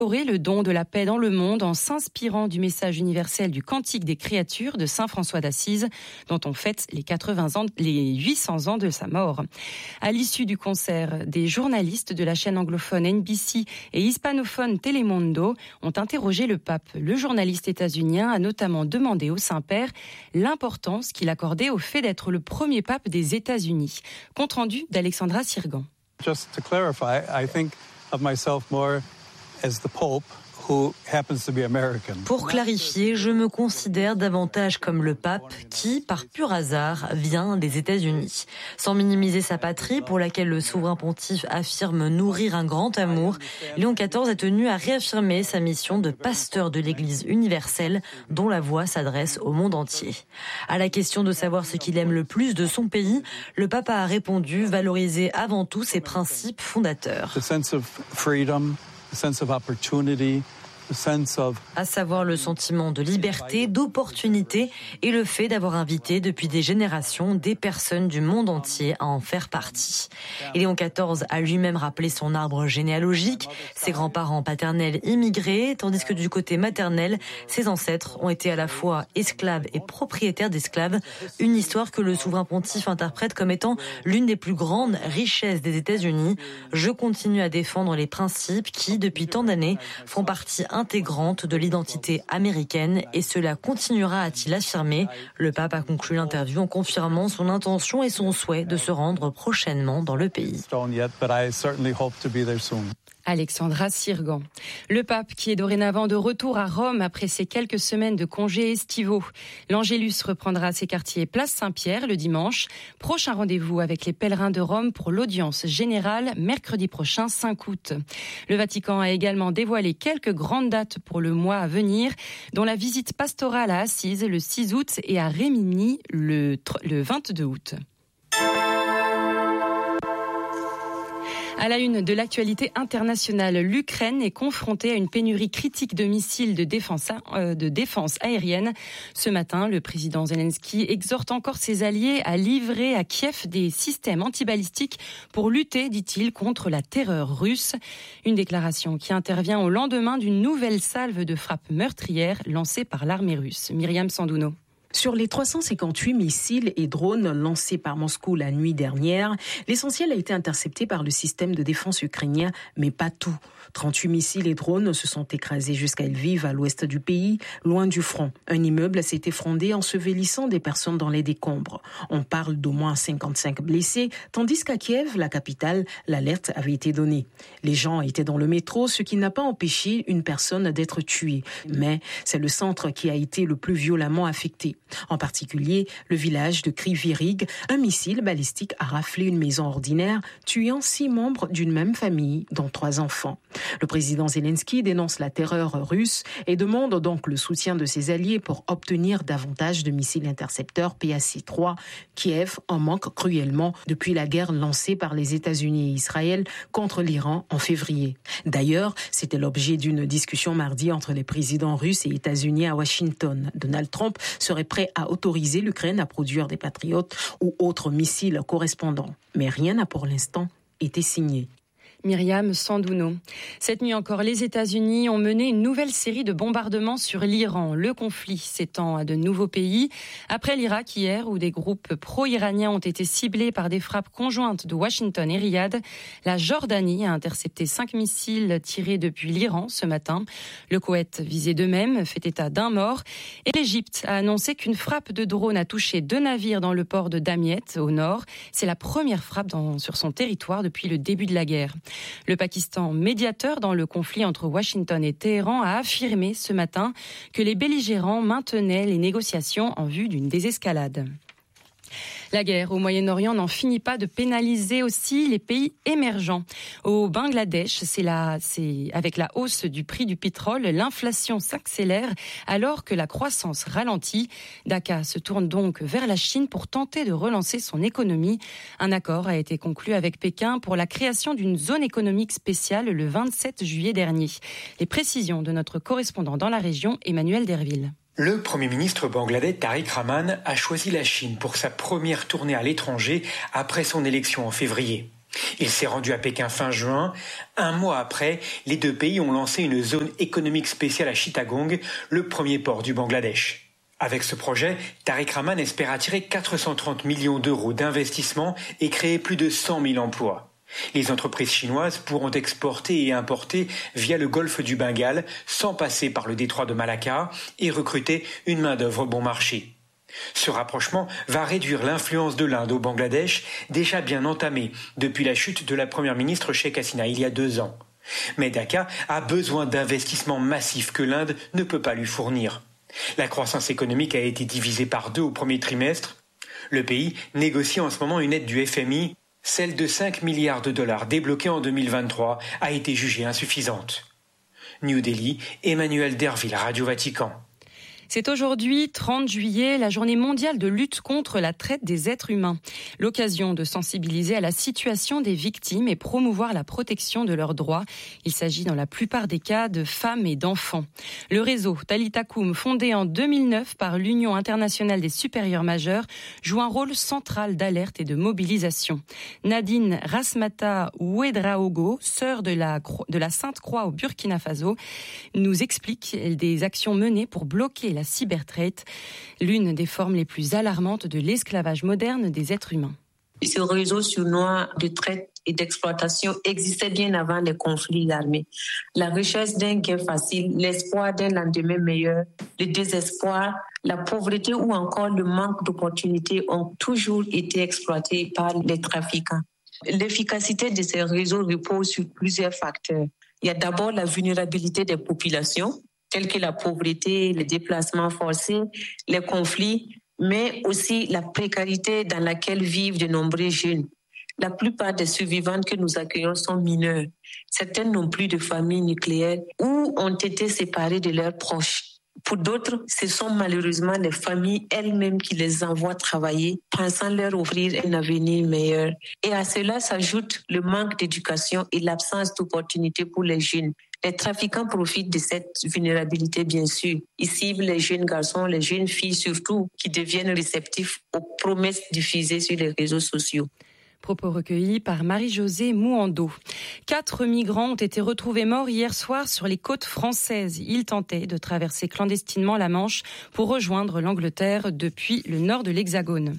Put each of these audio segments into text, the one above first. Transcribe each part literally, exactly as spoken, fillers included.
le don de la paix dans le monde en s'inspirant du message universel du Cantique des créatures de saint François d'Assise, dont on fête les quatre-vingts ans, les huit cents ans de sa mort. À l'issue du concert, des journalistes de la chaîne anglophone N B C et hispanophone Telemundo ont interrogé le pape. Le journaliste états-unien a notamment demandé au Saint-Père l'importance qu'il accordait au fait d'être le premier pape des États-Unis. Compte rendu d'Alexandra Sirgan. Just to clarify, I think of myself more as the Pope, who happens to be American. Pour clarifier, je me considère davantage comme le pape qui, par pur hasard, vient des États-Unis. Sans minimiser sa patrie, pour laquelle le souverain pontife affirme nourrir un grand amour, Léon quatorze a tenu à réaffirmer sa mission de pasteur de l'Église universelle, dont la voix s'adresse au monde entier. À la question de savoir ce qu'il aime le plus de son pays, le pape a répondu valoriser avant tout ses principes fondateurs. The sense of freedom, the sense of opportunity, the sense of... à savoir le sentiment de liberté, d'opportunité et le fait d'avoir invité depuis des générations des personnes du monde entier à en faire partie. Et Léon quatorze a lui-même rappelé son arbre généalogique, ses grands-parents paternels immigrés, tandis que du côté maternel, ses ancêtres ont été à la fois esclaves et propriétaires d'esclaves, une histoire que le souverain pontife interprète comme étant l'une des plus grandes richesses des États-Unis. Je continue à défendre les principes qui, depuis tant d'années, font partie intégrante de l'identité américaine et cela continuera, a-t-il affirmé. Le pape a conclu l'interview en confirmant son intention et son souhait de se rendre prochainement dans le pays. Alexandra Sirgan. Le pape qui est dorénavant de retour à Rome après ses quelques semaines de congés estivaux. L'Angélus reprendra ses quartiers place Saint-Pierre le dimanche. Prochain rendez-vous avec les pèlerins de Rome pour l'audience générale mercredi prochain cinq août. Le Vatican a également dévoilé quelques grandes dates pour le mois à venir, dont la visite pastorale à Assise le six août et à Rimini le, le vingt-deux août. À la une de l'actualité internationale, l'Ukraine est confrontée à une pénurie critique de missiles de défense, euh, de défense aérienne. Ce matin, le président Zelensky exhorte encore ses alliés à livrer à Kiev des systèmes antibalistiques pour lutter, dit-il, contre la terreur russe. Une déclaration qui intervient au lendemain d'une nouvelle salve de frappes meurtrières lancée par l'armée russe. Myriam Sandouno. Sur les trois cent cinquante-huit missiles et drones lancés par Moscou la nuit dernière, l'essentiel a été intercepté par le système de défense ukrainien, mais pas tout. trente-huit missiles et drones se sont écrasés jusqu'à Lviv, à l'ouest du pays, loin du front. Un immeuble s'est effondré, ensevelissant des personnes dans les décombres. On parle d'au moins cinquante-cinq blessés, tandis qu'à Kiev, la capitale, l'alerte avait été donnée. Les gens étaient dans le métro, ce qui n'a pas empêché une personne d'être tuée. Mais c'est le centre qui a été le plus violemment affecté. En particulier, le village de Kryvyi-Rih, un missile balistique a raflé une maison ordinaire, tuant six membres d'une même famille, dont trois enfants. Le président Zelensky dénonce la terreur russe et demande donc le soutien de ses alliés pour obtenir davantage de missiles intercepteurs P A C trois. Kiev en manque cruellement depuis la guerre lancée par les États-Unis et Israël contre l'Iran en février. D'ailleurs, c'était l'objet d'une discussion mardi entre les présidents russes et états-uniens à Washington. Donald Trump serait prêt à autoriser l'Ukraine à produire des Patriotes ou autres missiles correspondants. Mais rien n'a pour l'instant été signé. Myriam Sandouno. Cette nuit encore, les États-Unis ont mené une nouvelle série de bombardements sur l'Iran. Le conflit s'étend à de nouveaux pays. Après l'Irak hier, où des groupes pro-iraniens ont été ciblés par des frappes conjointes de Washington et Riyad, la Jordanie a intercepté cinq missiles tirés depuis l'Iran ce matin. Le Koweït, visé de même, fait état d'un mort. Et l'Égypte a annoncé qu'une frappe de drone a touché deux navires dans le port de Damiette, au nord. C'est la première frappe dans, sur son territoire depuis le début de la guerre. Le Pakistan, médiateur dans le conflit entre Washington et Téhéran, a affirmé ce matin que les belligérants maintenaient les négociations en vue d'une désescalade. La guerre au Moyen-Orient n'en finit pas de pénaliser aussi les pays émergents. Au Bangladesh, c'est la, c'est avec la hausse du prix du pétrole, l'inflation s'accélère alors que la croissance ralentit. Dhaka se tourne donc vers la Chine pour tenter de relancer son économie. Un accord a été conclu avec Pékin pour la création d'une zone économique spéciale le vingt-sept juillet dernier. Les précisions de notre correspondant dans la région, Emmanuel Derville. Le Premier ministre bangladais Tariq Rahman a choisi la Chine pour sa première tournée à l'étranger après son élection en février. Il s'est rendu à Pékin fin juin. Un mois après, les deux pays ont lancé une zone économique spéciale à Chittagong, le premier port du Bangladesh. Avec ce projet, Tariq Rahman espère attirer quatre cent trente millions d'euros d'investissement et créer plus de cent mille emplois. Les entreprises chinoises pourront exporter et importer via le golfe du Bengale sans passer par le détroit de Malacca et recruter une main-d'œuvre bon marché. Ce rapprochement va réduire l'influence de l'Inde au Bangladesh, déjà bien entamée depuis la chute de la première ministre Sheikh Hasina il y a deux ans. Mais Dhaka a besoin d'investissements massifs que l'Inde ne peut pas lui fournir. La croissance économique a été divisée par deux au premier trimestre. Le pays négocie en ce moment une aide du F M I. Celle de cinq milliards de dollars débloquée en deux mille vingt-trois a été jugée insuffisante. New Delhi, Emmanuel Derville, Radio Vatican. C'est aujourd'hui, trente juillet, la journée mondiale de lutte contre la traite des êtres humains. L'occasion de sensibiliser à la situation des victimes et promouvoir la protection de leurs droits. Il s'agit dans la plupart des cas de femmes et d'enfants. Le réseau Talitha Kum, fondé en deux mille neuf par l'Union internationale des supérieurs majeurs, joue un rôle central d'alerte et de mobilisation. Nadine Rasmata Ouedraogo, sœur de la, de la Sainte Croix au Burkina Faso, nous explique des actions menées pour bloquer la La cybertraite, l'une des formes les plus alarmantes de l'esclavage moderne des êtres humains. Ce réseau sournois de traite et d'exploitation existait bien avant les conflits armés. La recherche d'un gain facile, l'espoir d'un lendemain meilleur, le désespoir, la pauvreté ou encore le manque d'opportunités ont toujours été exploités par les trafiquants. L'efficacité de ces réseaux repose sur plusieurs facteurs. Il y a d'abord la vulnérabilité des populations, tels que la pauvreté, les déplacements forcés, les conflits, mais aussi la précarité dans laquelle vivent de nombreux jeunes. La plupart des survivantes que nous accueillons sont mineures. Certaines n'ont plus de famille nucléaire ou ont été séparées de leurs proches. Pour d'autres, ce sont malheureusement les familles elles-mêmes qui les envoient travailler, pensant leur offrir un avenir meilleur. Et à cela s'ajoute le manque d'éducation et l'absence d'opportunités pour les jeunes. Les trafiquants profitent de cette vulnérabilité, bien sûr. Ils ciblent les jeunes garçons, les jeunes filles surtout, qui deviennent réceptifs aux promesses diffusées sur les réseaux sociaux. Propos recueillis par Marie-Josée Mouando. Quatre migrants ont été retrouvés morts hier soir sur les côtes françaises. Ils tentaient de traverser clandestinement la Manche pour rejoindre l'Angleterre depuis le nord de l'Hexagone.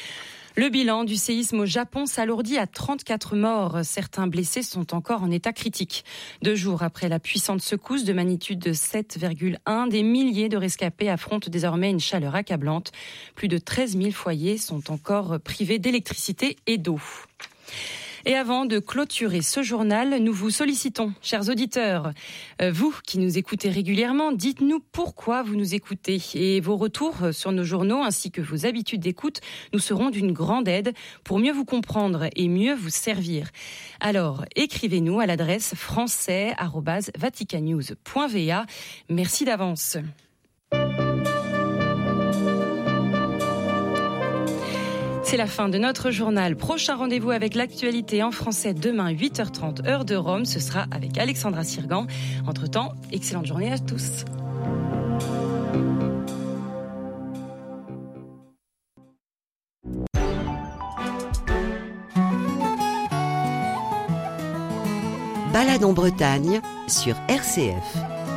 Le bilan du séisme au Japon s'alourdit à trente-quatre morts. Certains blessés sont encore en état critique. Deux jours après la puissante secousse de magnitude de sept virgule un, des milliers de rescapés affrontent désormais une chaleur accablante. Plus de treize mille foyers sont encore privés d'électricité et d'eau. Et avant de clôturer ce journal, nous vous sollicitons, chers auditeurs, euh, vous qui nous écoutez régulièrement, dites-nous pourquoi vous nous écoutez. Et vos retours sur nos journaux ainsi que vos habitudes d'écoute nous seront d'une grande aide pour mieux vous comprendre et mieux vous servir. Alors, écrivez-nous à l'adresse français arobase vaticannews point v a. Merci d'avance. C'est la fin de notre journal. Prochain rendez-vous avec l'actualité en français demain huit heures trente heure de Rome. Ce sera avec Alexandra Sirgan. Entre-temps, excellente journée à tous. Balade en Bretagne sur R C F.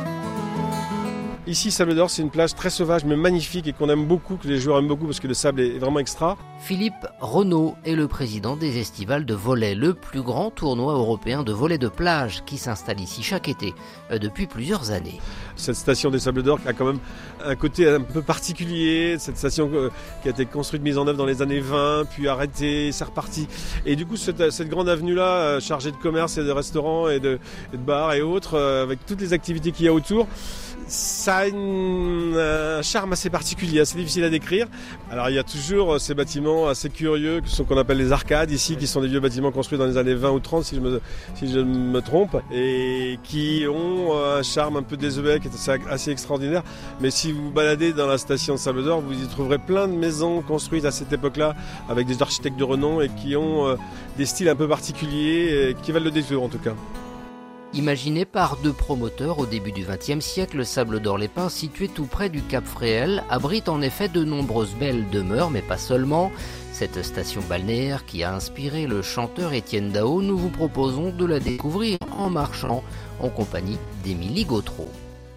Ici, Sable d'Or, c'est une plage très sauvage mais magnifique et qu'on aime beaucoup, que les joueurs aiment beaucoup parce que le sable est vraiment extra. Philippe Renaud est le président des Estivales de volley, le plus grand tournoi européen de volley de plage qui s'installe ici chaque été depuis plusieurs années. Cette station des Sables d'Or a quand même un côté un peu particulier, cette station qui a été construite, mise en œuvre dans les années vingt, puis arrêtée, c'est reparti. Et du coup, cette, cette grande avenue-là, chargée de commerce et de restaurants et de, et de bars et autres, avec toutes les activités qu'il y a autour, ça a une, un charme assez particulier, assez difficile à décrire. Alors il y a toujours ces bâtiments assez curieux que sont, qu'on appelle les arcades ici, qui sont des vieux bâtiments construits dans les années vingt ou trente si je me, si je me trompe, et qui ont un charme un peu désuet qui est assez extraordinaire. Mais si vous vous baladez dans la station de Sable d'Or, vous y trouverez plein de maisons construites à cette époque-là avec des architectes de renom et qui ont des styles un peu particuliers et qui valent le détour en tout cas. Imaginé par deux promoteurs au début du vingtième siècle, le Sable d'Or-les-Pins, situé tout près du Cap Fréhel, abrite en effet de nombreuses belles demeures, mais pas seulement. Cette station balnéaire qui a inspiré le chanteur Étienne Dao, nous vous proposons de la découvrir en marchant en compagnie d'Émilie Gautreau.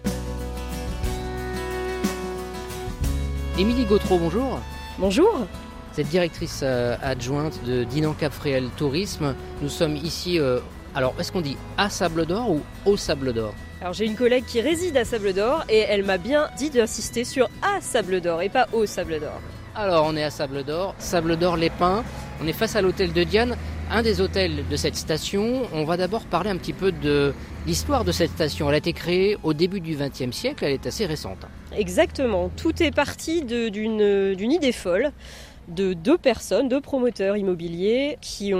Émilie Gautreau, bonjour. Bonjour. Vous êtes directrice euh, adjointe de Dinan Cap Fréhel Tourisme. Nous sommes ici, euh, alors est-ce qu'on dit à Sable d'Or ou au Sable d'Or ? Alors j'ai une collègue qui réside à Sable d'Or et elle m'a bien dit d'insister sur à Sable d'Or et pas au Sable d'Or. Alors on est à Sable d'Or, Sable d'Or-les-Pins, on est face à l'hôtel de Diane, un des hôtels de cette station. On va d'abord parler un petit peu de l'histoire de cette station. Elle a été créée au début du vingtième siècle, elle est assez récente. Exactement, tout est parti de, d'une, d'une idée folle de deux personnes, deux promoteurs immobiliers qui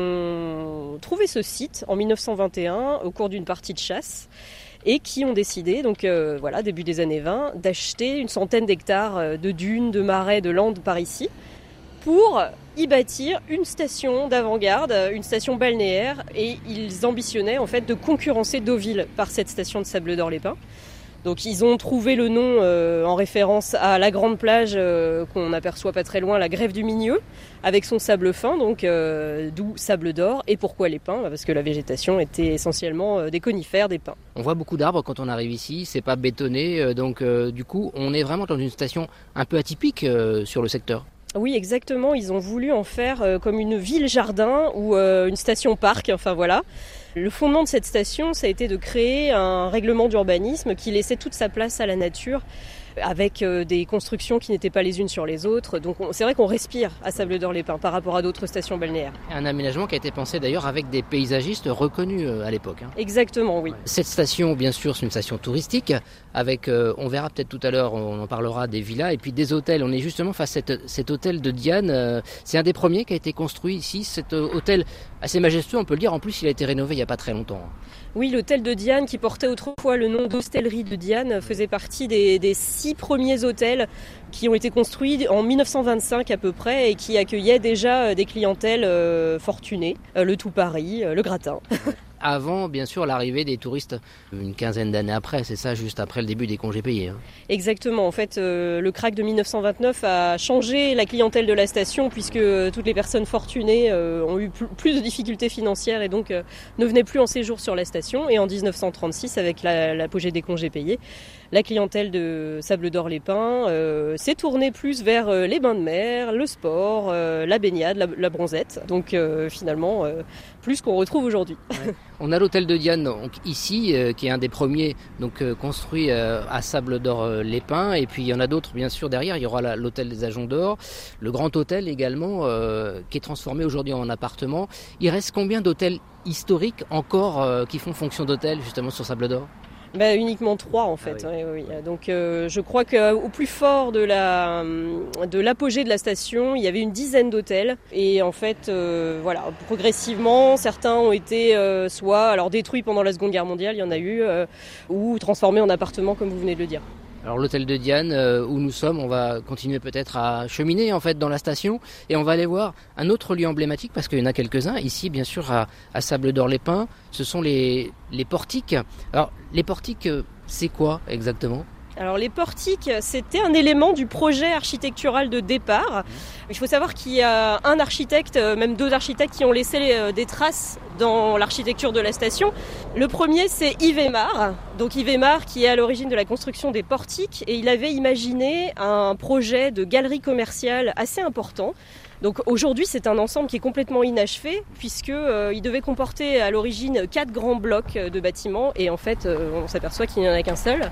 ont trouvé ce site en dix-neuf cent vingt et un au cours d'une partie de chasse et qui ont décidé, donc euh, voilà, début des années vingt, d'acheter une centaine d'hectares de dunes, de marais, de landes par ici pour y bâtir une station d'avant-garde, une station balnéaire, et ils ambitionnaient en fait de concurrencer Deauville par cette station de Sable d'Or-les-Pins. Donc ils ont trouvé le nom euh, en référence à la grande plage euh, qu'on aperçoit pas très loin, la Grève du Milieu, avec son sable fin, donc euh, d'où Sable d'Or. Et pourquoi les pins ? Parce que la végétation était essentiellement euh, des conifères, des pins. On voit beaucoup d'arbres quand on arrive ici, c'est pas bétonné, euh, donc euh, du coup on est vraiment dans une station un peu atypique euh, sur le secteur. Oui, exactement. Ils ont voulu en faire euh, comme une ville-jardin ou euh, une station-parc, enfin voilà. Le fondement de cette station, ça a été de créer un règlement d'urbanisme qui laissait toute sa place à la nature, avec des constructions qui n'étaient pas les unes sur les autres. Donc on, c'est vrai qu'on respire à Sable d'Or-les-Pins par rapport à d'autres stations balnéaires. Un aménagement qui a été pensé d'ailleurs avec des paysagistes reconnus à l'époque. Hein. Exactement, oui. Cette station, bien sûr, c'est une station touristique, avec, euh, on verra peut-être tout à l'heure, on en parlera des villas et puis des hôtels. On est justement face à cette, cet hôtel de Diane. Euh, c'est un des premiers qui a été construit ici, cet hôtel assez majestueux, on peut le dire. En plus, il a été rénové il n'y a pas très longtemps. Oui, l'hôtel de Diane, qui portait autrefois le nom d'hostellerie de Diane, faisait partie des, des six premiers hôtels qui ont été construits en dix-neuf cent vingt-cinq à peu près et qui accueillaient déjà des clientèles euh, fortunées, euh, le Tout Paris, euh, le Gratin. Avant, bien sûr, l'arrivée des touristes, une quinzaine d'années après, c'est ça, juste après le début des congés payés. Hein. Exactement, en fait, euh, le krach de dix-neuf cent vingt-neuf a changé la clientèle de la station puisque euh, toutes les personnes fortunées euh, ont eu plus de difficultés financières et donc euh, ne venaient plus en séjour sur la station. Et en dix-neuf cent trente-six, avec la, l'apogée des congés payés, la clientèle de Sable d'Or-les-Pins euh, s'est tournée plus vers euh, les bains de mer, le sport, euh, la baignade, la, la bronzette. Donc euh, finalement, euh, plus qu'on retrouve aujourd'hui. Ouais. On a l'hôtel de Diane donc, ici, euh, qui est un des premiers donc, euh, construit euh, à Sable d'Or-les-Pins. Et puis il y en a d'autres, bien sûr, derrière. Il y aura la, l'hôtel des Ajoncs d'Or, le Grand Hôtel également, euh, qui est transformé aujourd'hui en appartement. Il reste combien d'hôtels historiques encore euh, qui font fonction d'hôtel, justement, sur Sable d'Or ? Bah, uniquement trois en fait. Ah oui. Oui, oui. Donc euh, je crois qu'au plus fort de la de l'apogée de la station, il y avait une dizaine d'hôtels et en fait euh, voilà, progressivement certains ont été euh, soit alors détruits pendant la Seconde Guerre mondiale, il y en a eu, euh, ou transformés en appartements comme vous venez de le dire. Alors l'hôtel de Diane euh, où nous sommes, on va continuer peut-être à cheminer en fait dans la station et on va aller voir un autre lieu emblématique parce qu'il y en a quelques-uns ici bien sûr à, à Sable d'Or-les-Pins. Ce sont les les portiques. Alors les portiques, c'est quoi exactement ? Alors les portiques, c'était un élément du projet architectural de départ. Il faut savoir qu'il y a un architecte, même deux architectes qui ont laissé des traces dans l'architecture de la station. Le premier, c'est Yves Aymar. Donc Yves Aymar qui est à l'origine de la construction des portiques et il avait imaginé un projet de galerie commerciale assez important. Donc aujourd'hui, c'est un ensemble qui est complètement inachevé puisque euh, il devait comporter à l'origine quatre grands blocs de bâtiments et en fait, euh, on s'aperçoit qu'il n'y en a qu'un seul.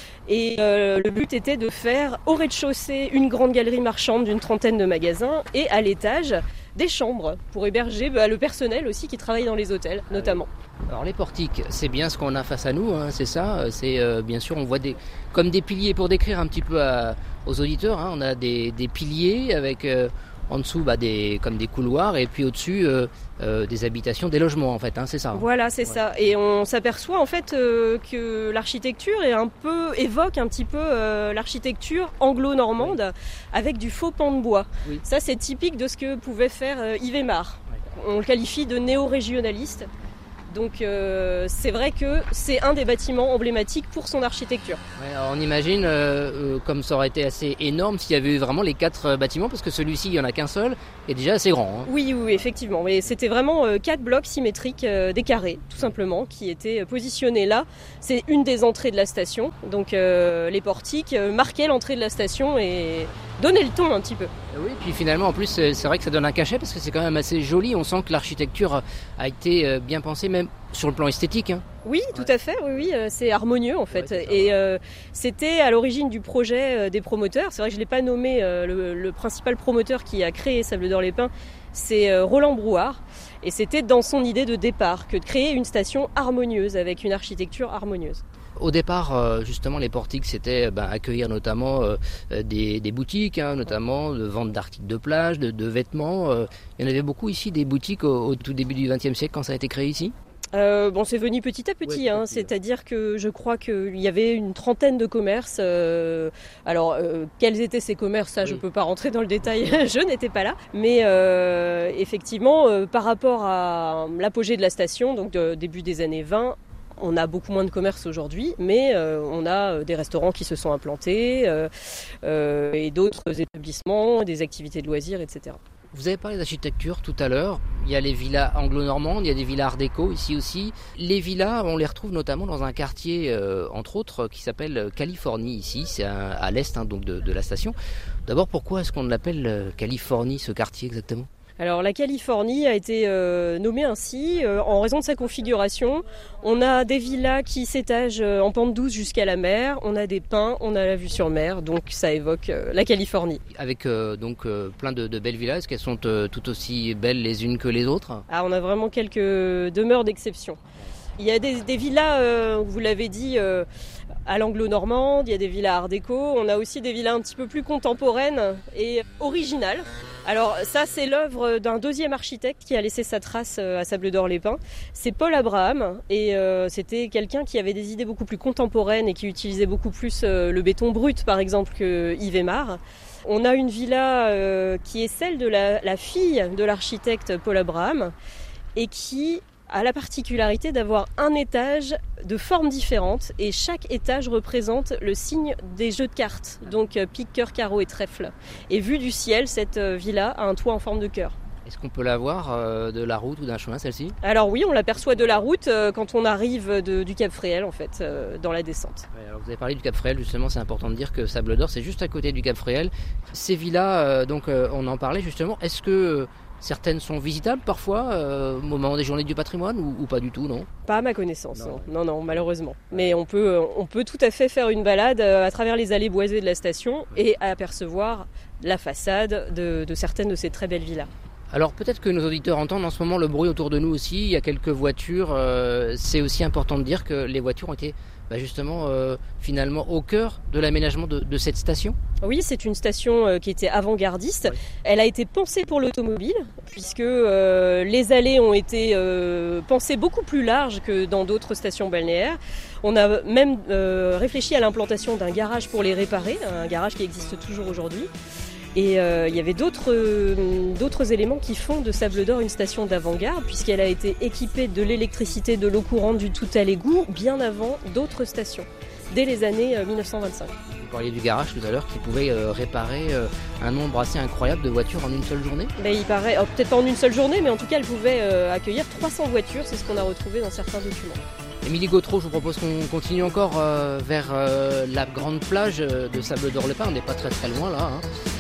Et euh, le but était de faire au rez-de-chaussée une grande galerie marchande d'une trentaine de magasins et à l'étage des chambres pour héberger bah, le personnel aussi qui travaille dans les hôtels notamment. Alors les portiques, c'est bien ce qu'on a face à nous, hein, c'est ça. C'est euh, bien sûr on voit des comme des piliers pour décrire un petit peu à, aux auditeurs. Hein, on a des, des piliers avec euh, en dessous bah, des comme des couloirs et puis au-dessus euh, euh, des habitations, des logements en fait. Hein, c'est ça. Voilà, c'est ouais. ça. Et on s'aperçoit en fait euh, que l'architecture est un peu évoque un petit peu euh, l'architecture anglo-normande oui. avec du faux pan de bois. Oui. Ça c'est typique de ce que pouvait faire euh, Yves Aymar. Oui. On le qualifie de néo-régionaliste. Donc euh, c'est vrai que c'est un des bâtiments emblématiques pour son architecture. Ouais, alors on imagine euh, euh, comme ça aurait été assez énorme s'il y avait eu vraiment les quatre euh, bâtiments, parce que celui-ci il n'y en a qu'un seul et déjà assez grand. Hein. Oui, oui, effectivement. Mais c'était vraiment euh, quatre blocs symétriques, euh, des carrés, tout simplement, qui étaient positionnés là. C'est une des entrées de la station. Donc euh, les portiques euh, marquaient l'entrée de la station et donnaient le ton un petit peu. Oui, puis finalement en plus c'est vrai que ça donne un cachet parce que c'est quand même assez joli. On sent que l'architecture a été bien pensée, même sur le plan esthétique. Hein. Oui, tout à fait, oui, oui, c'est harmonieux en fait. Ouais, et euh, c'était à l'origine du projet euh, des promoteurs. C'est vrai que je ne l'ai pas nommé, euh, le, le principal promoteur qui a créé Sables d'Or-les-Pins, c'est euh, Roland Brouard. Et c'était dans son idée de départ que de créer une station harmonieuse, avec une architecture harmonieuse. Au départ, justement, les portiques, c'était ben, accueillir notamment euh, des, des boutiques, hein, notamment de vente d'articles de plage, de, de vêtements. Euh, il y en avait beaucoup ici, des boutiques au, au tout début du vingtième siècle, quand ça a été créé ici. Euh, bon, c'est venu petit à petit, ouais, hein, c'est-à-dire que je crois qu'il y avait une trentaine de commerces. Euh, alors, euh, quels étaient ces commerces, ça, oui. Je ne peux pas rentrer dans le détail, je n'étais pas là. Mais euh, effectivement, euh, par rapport à l'apogée de la station, donc de, début des années vingt, on a beaucoup moins de commerces aujourd'hui, mais euh, on a des restaurants qui se sont implantés euh, euh, et d'autres établissements, des activités de loisirs, et cetera. Vous avez parlé d'architecture tout à l'heure. Il y a les villas anglo-normandes, il y a des villas art déco ici aussi. Les villas, on les retrouve notamment dans un quartier, euh, entre autres, qui s'appelle Californie ici. C'est à, à l'est hein, donc de, de la station. D'abord, pourquoi est-ce qu'on l'appelle Californie, ce quartier exactement ? Alors la Californie a été euh, nommée ainsi euh, en raison de sa configuration. On a des villas qui s'étagent euh, en pente douce jusqu'à la mer, on a des pins, on a la vue sur mer, donc ça évoque euh, la Californie. Avec euh, donc euh, plein de, de belles villas, est-ce qu'elles sont euh, tout aussi belles les unes que les autres ? Ah, on a vraiment quelques demeures d'exception. Il y a des, des villas, euh, vous l'avez dit, euh, à l'anglo-normande, il y a des villas art déco, on a aussi des villas un petit peu plus contemporaines et originales. Alors ça, c'est l'œuvre d'un deuxième architecte qui a laissé sa trace à Sables d'Or-les-Pins. C'est Paul Abraham et euh, c'était quelqu'un qui avait des idées beaucoup plus contemporaines et qui utilisait beaucoup plus euh, le béton brut, par exemple, que Yves Aymar. On a une villa euh, qui est celle de la, la fille de l'architecte Paul Abraham et qui a la particularité d'avoir un étage de formes différentes et chaque étage représente le signe des jeux de cartes, donc pique, cœur, carreau et trèfle. Et vue du ciel, cette villa a un toit en forme de cœur. Est-ce qu'on peut la voir euh, de la route ou d'un chemin, celle-ci ? Alors oui, on l'aperçoit de la route euh, quand on arrive de, du Cap Fréhel, en fait, euh, dans la descente. Ouais, alors vous avez parlé du Cap Fréhel, justement, c'est important de dire que Sables d'Or, c'est juste à côté du Cap Fréhel. Ces villas, euh, donc euh, on en parlait justement, est-ce que... Euh, certaines sont visitables parfois euh, au moment des journées du patrimoine ou, ou pas du tout, non ? Pas à ma connaissance, non, non, non, non malheureusement. Mais on peut, on peut tout à fait faire une balade à travers les allées boisées de la station et apercevoir la façade de, de certaines de ces très belles villas. Alors peut-être que nos auditeurs entendent en ce moment le bruit autour de nous aussi, il y a quelques voitures, euh, c'est aussi important de dire que les voitures ont été bah justement euh, finalement au cœur de l'aménagement de, de cette station. Oui, c'est une station euh, qui était avant-gardiste. Oui. Elle a été pensée pour l'automobile puisque euh, les allées ont été euh, pensées beaucoup plus larges que dans d'autres stations balnéaires. On a même euh, réfléchi à l'implantation d'un garage pour les réparer, un garage qui existe toujours aujourd'hui. Et euh, il y avait d'autres, euh, d'autres éléments qui font de Sables d'Or une station d'avant-garde, puisqu'elle a été équipée de l'électricité, de l'eau courante, du tout à l'égout, bien avant d'autres stations, dès les années euh, dix-neuf cent vingt-cinq. Vous parliez du garage tout à l'heure qui pouvait euh, réparer euh, un nombre assez incroyable de voitures en une seule journée. Ben, il paraît, oh, peut-être pas en une seule journée, mais en tout cas elle pouvait euh, accueillir trois cents voitures, c'est ce qu'on a retrouvé dans certains documents. Émilie Gautreau, je vous propose qu'on continue encore euh, vers euh, la grande plage de Sables d'Or-les-Pins, on n'est pas très très loin là. Hein.